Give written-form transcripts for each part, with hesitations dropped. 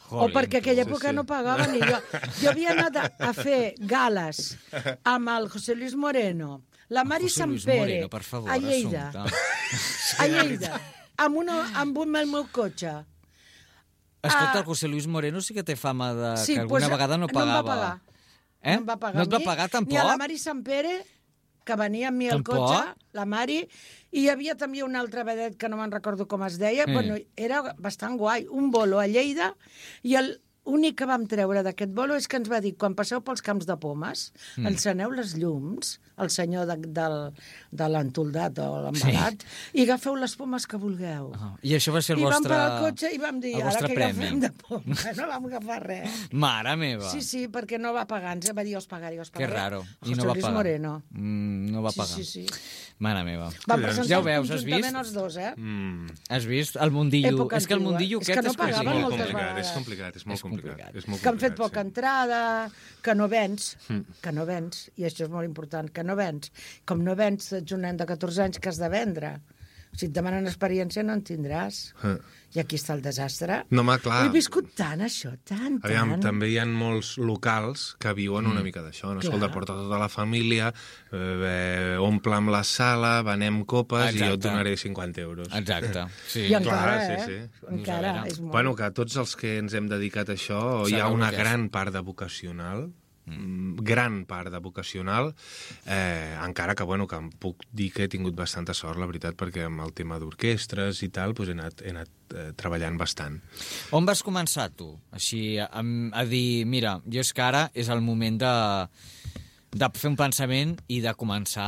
O perquè aquella època no pagaven. I jo havia anat a fer gales amb el José Luis Moreno, la Mari Sampere, a Lleida. A Lleida, amb el meu cotxe. Escolta, el José Luis Moreno sí que té fama de que alguna vegada no pagava. No em va pagar. No et va pagar, tampoc? Ni a la Mari Sampere, que venia amb mi al cotxe, la Mari, i hi havia també un altre vedet que no me'n recordo com es deia, bueno, era bastant guai, un bolo a Lleida, i l'únic que vam treure d'aquest bolo és que ens va dir, quan passeu pels camps de pomes, enceneu les llums, el senyor de l'entoldat o l'embalat, i agafeu les pomes que vulgueu. I això va ser el vostre... I vam parar el cotxe i vam dir, ara que agafem de pomes, no vam agafar res. Mare meva! Sí, perquè no va pagar, ens va dir, us pagaré. Que raro. I no va pagar. Moreno. No va pagar. Sí. Mare meva. Van presentar ja ho veus, has vist? Els dos, Has vist? El mundillo. És que el mundillo aquest és complicat. És complicat, és molt complicat. Que han fet poca entrada, que no vens, i això és molt important, que no vens. Com no vens, ets un nen de 14 anys que has de vendre. Si et demanen experiència no en tindràs. I aquí està el desastre. No, home, clar. He viscut tant, això, tant. Aviam, també hi ha molts locals que viuen una mica d'això. No? Escolta, porta tota la família, omple amb la sala, venem copes i jo et donaré 50 euros. Exacte. Sí. I encara, sí. Encara és molt. Bueno, que tots els que ens hem dedicat a això, hi ha una gran part de vocacional, gran part de vocacional, encara que, bueno, que em puc dir que he tingut bastanta sort, la veritat, perquè amb el tema d'orquestres i tal, doncs he anat treballant bastant. On vas començar, tu? Així, a dir, mira, jo és que ara és el moment de fer un pensament i de començar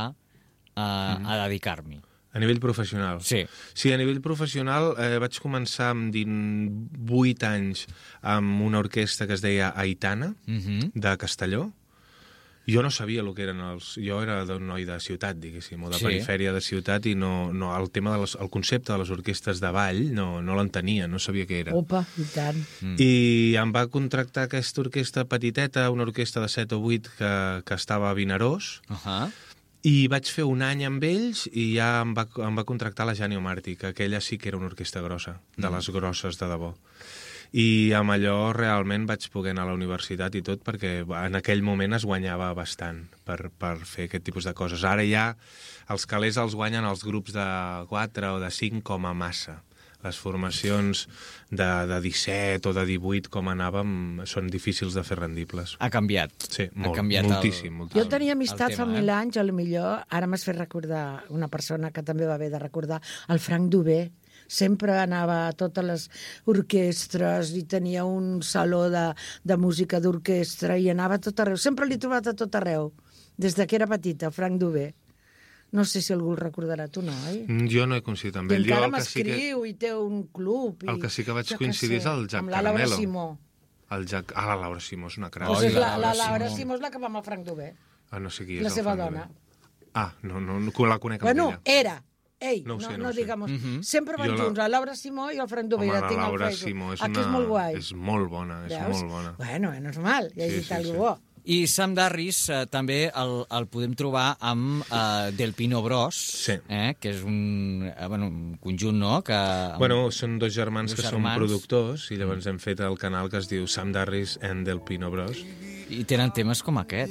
a dedicar-m'hi. A nivell professional? Sí. Sí, a nivell professional vaig començar amb 18 anys amb una orquestra que es deia Aitana, de Castelló. Jo no sabia el que eren els... Jo era d'un noi de ciutat, diguéssim, o de perifèria de ciutat, i el tema el concepte de les orquestres de ball no l'entenia, no sabia què era. Opa, i tant. I em va contractar aquesta orquestra petiteta, una orquestra de 7 o 8 que estava a Vinaròs, i vaig fer un any amb ells i ja em va contractar la Jani Omarti, que aquella sí que era una orquestra grossa, de les grosses de debò. I amb allò realment vaig poder anar a la universitat i tot, perquè en aquell moment es guanyava bastant per fer aquest tipus de coses. Ara ja els calés els guanyen els grups de 4 o de 5 com a massa. Les formacions de 17 o de 18, com anàvem, són difícils de fer rendibles. Ha canviat. Sí, moltíssim. Jo tenia amistat fa 1000 anys, potser ara m'has fet recordar una persona que també va haver de recordar, el Frank Dubé. Sempre anava a totes les orquestres i tenia un saló de música d'orquestra i anava a tot arreu. Sempre l'he trobat a tot arreu, des que era petita, Frank Dubé. No sé si algú el recordarà, tu no, oi? Jo no he coincidit amb ell. I encara m'escriu i té un club. El que sí que vaig coincidir és el Jack Caramelo. Amb la Laura Simó. La Laura Simó és una crac. La Laura Simó és la que va amb el Frank Dubé. No sé qui és la seva dona. No la conec amb ella. Bueno, era. Ei, no digamos. Sempre van junts, la Laura Simó i el Frank Dubé. Home, la Laura Simó és molt guai. És molt bona, és molt bona. Bueno, no és mal, ja he dit alguna cosa. I Sam Darris també el podem trobar amb Del Pino Bros, que és un conjunt, no? Són dos germans que són productors i llavors hem fet el canal que es diu Sam Darris and Del Pino Bros. I tenen temes com aquest.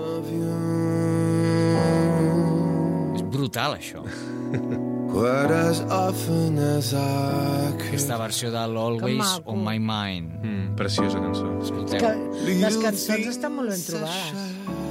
És brutal, això. Aquesta versió de l'Always on My Mind. Preciosa cançó. Escolteu. Les cançons estan molt ben trobades.